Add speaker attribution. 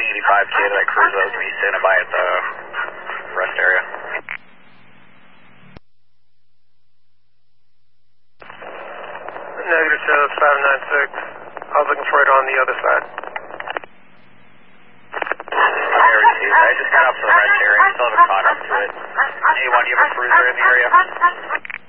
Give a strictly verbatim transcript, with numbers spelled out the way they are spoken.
Speaker 1: eighty-five K to that cruiser that was going to be standing by at the rest area.
Speaker 2: Negative to five nine six. I was looking for it on the other side.
Speaker 1: I received. I just got up to the rest area. Still haven't caught up to it. A one, do you have a cruiser in the area?